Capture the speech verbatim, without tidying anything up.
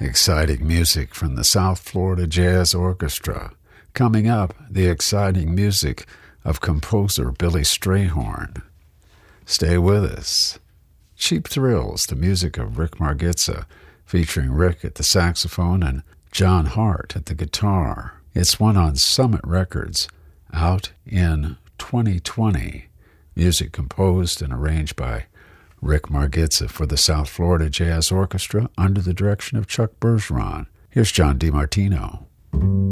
Exciting music from the South Florida Jazz Orchestra. Coming up, the exciting music of composer Billy Strayhorn. Stay with us. Cheap Thrills, the music of Rick Margitza, featuring Rick at the saxophone and John Hart at the guitar. It's one on Summit Records, out in twenty twenty. Music composed and arranged by Rick Margitza for the South Florida Jazz Orchestra under the direction of Chuck Bergeron. Here's John DiMartino.